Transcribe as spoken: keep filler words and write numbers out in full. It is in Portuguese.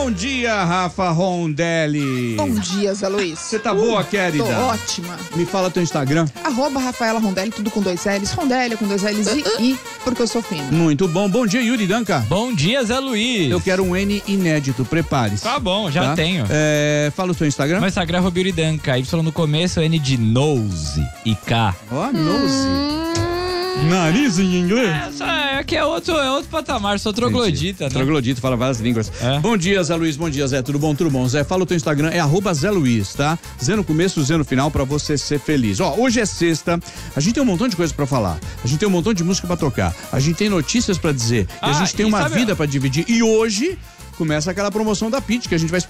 Bom dia, Rafa Rondelli. Bom dia, Zé Luiz. Você tá uh, boa, querida? Tô ótima. Me fala teu Instagram. Arroba Rafaela Rondelli, tudo com dois L's. Rondelli com dois L's e I, porque eu sou fina. Muito bom. Bom dia, Yuri Danca. Bom dia, Zé Luiz. Eu quero um N inédito, prepare-se. Tá bom, já tá? tenho. É, fala o teu Instagram. Meu Instagram é Yuri Danca, Y no começo, N de nose e K. Ó, oh, nose. Hum. Nariz em inglês? É, é que é outro, é outro patamar, sou troglodita, né? Troglodita, fala várias línguas. É. Bom dia, Zé Luiz, bom dia, Zé, tudo bom, tudo bom? Zé, fala o teu Instagram, é arroba Zé Luiz, tá? Zé no começo, Zé no final, pra você ser feliz. Ó, hoje é sexta, a gente tem um montão de coisa pra falar, a gente tem um montão de música pra tocar, a gente tem notícias pra dizer, ah, e a gente tem uma sabe... vida pra dividir, e hoje começa aquela promoção da P I T, que a gente vai